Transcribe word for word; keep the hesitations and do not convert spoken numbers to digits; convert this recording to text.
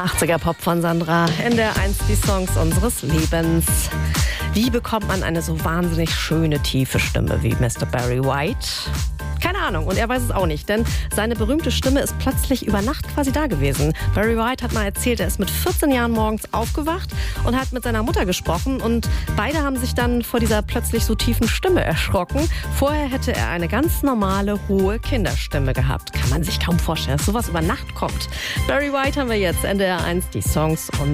achtziger-Pop von Sandra, N D R eins, die Songs unseres Lebens. Wie bekommt man eine so wahnsinnig schöne, tiefe Stimme wie Mister Barry White? Keine Ahnung, und er weiß es auch nicht, denn seine berühmte Stimme ist plötzlich über Nacht quasi da gewesen. Barry White hat mal erzählt, er ist mit vierzehn Jahren morgens aufgewacht und hat mit seiner Mutter gesprochen und beide haben sich dann vor dieser plötzlich so tiefen Stimme erschrocken. Vorher hätte er eine ganz normale, hohe Kinderstimme gehabt. Kann man sich kaum vorstellen, dass sowas über Nacht kommt. Barry White haben wir jetzt, N D R eins, die Songs und